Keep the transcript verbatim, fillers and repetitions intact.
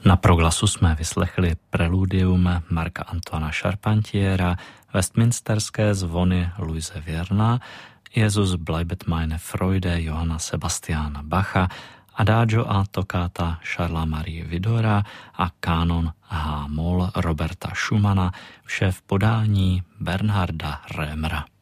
Na proglasu jsme vyslechli preludium Marca Antoana Charpentiera, westminsterské zvony Louise Vierna, Jesus bleibet meine Freude Johanna Sebastiana Bacha, Adagio a toccata Charlesa Marie Widora a kánon H-moll Roberta Schumana, vše v podání Bernharda Römera.